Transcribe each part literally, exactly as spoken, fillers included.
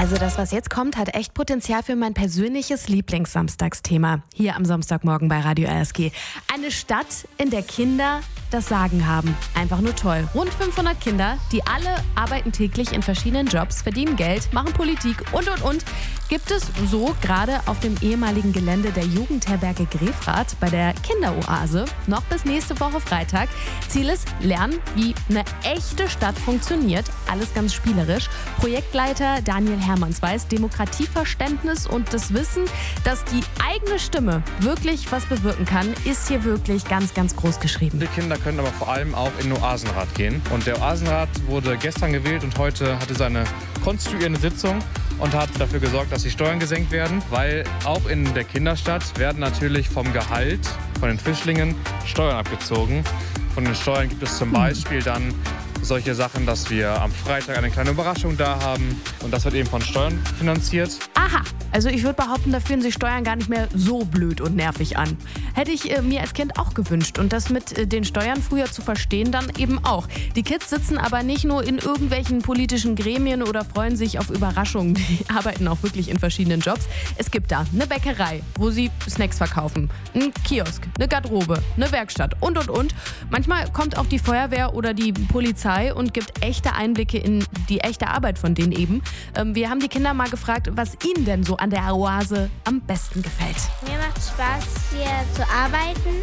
Also das, was jetzt kommt, hat echt Potenzial für mein persönliches Lieblingssamstagsthema. Hier am Samstagmorgen bei Radio R S G. Eine Stadt, in der Kinder das Sagen haben. Einfach nur toll. Rund fünfhundert Kinder, die alle arbeiten täglich in verschiedenen Jobs, verdienen Geld, machen Politik und, und, und. Gibt es so gerade auf dem ehemaligen Gelände der Jugendherberge Grefrath bei der Kinderoase noch bis nächste Woche Freitag. Ziel ist, lernen, wie eine echte Stadt funktioniert. Alles ganz spielerisch. Projektleiter Daniel Hermanns weiß, Demokratieverständnis und das Wissen, dass die eigene Stimme wirklich was bewirken kann, ist hier wirklich ganz, ganz groß geschrieben. Die Kinder können aber vor allem auch in den Oasenrat gehen. Und der Oasenrat wurde gestern gewählt und heute hatte seine konstituierende Sitzung und hat dafür gesorgt, dass die Steuern gesenkt werden, weil auch in der Kinderstadt werden natürlich vom Gehalt von den Frischlingen Steuern abgezogen. Von den Steuern gibt es zum Beispiel dann solche Sachen, dass wir am Freitag eine kleine Überraschung da haben und das wird eben von Steuern finanziert. Aha, also ich würde behaupten, da fühlen sich Steuern gar nicht mehr so blöd und nervig an. Hätte ich äh, mir als Kind auch gewünscht und das mit äh, den Steuern früher zu verstehen dann eben auch. Die Kids sitzen aber nicht nur in irgendwelchen politischen Gremien oder freuen sich auf Überraschungen, die arbeiten auch wirklich in verschiedenen Jobs. Es gibt da eine Bäckerei, wo sie Snacks verkaufen, einen Kiosk, eine Garderobe, eine Werkstatt und und und. Manchmal kommt auch die Feuerwehr oder die Polizei und gibt echte Einblicke in die echte Arbeit von denen eben. Ähm, wir haben die Kinder mal gefragt, was ihnen denn so an der Oase am besten gefällt. Mir macht Spaß, hier zu arbeiten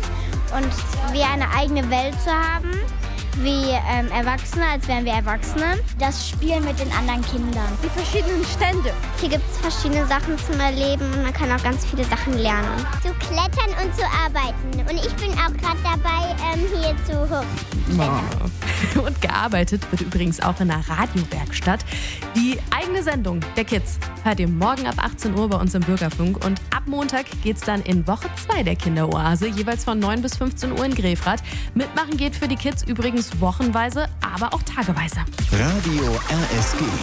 und wie eine eigene Welt zu haben, wie ähm, Erwachsene, als wären wir Erwachsene. Das Spielen mit den anderen Kindern. Die verschiedenen Stände. Hier gibt es verschiedene Sachen zum Erleben und man kann auch ganz viele Sachen lernen. Zu klettern und zu arbeiten. Und ich bin auch gerade dabei, ähm, hier zu hochklettern. Oh. Und gearbeitet wird übrigens auch in einer Radiowerkstatt. Die eigene Sendung der Kids hört ihr morgen ab achtzehn Uhr bei uns im Bürgerfunk. Und ab Montag geht's dann in Woche zwei der Kinderoase, jeweils von neun bis fünfzehn Uhr in Grefrath. Mitmachen geht für die Kids übrigens wochenweise, aber auch tageweise. Radio R S G.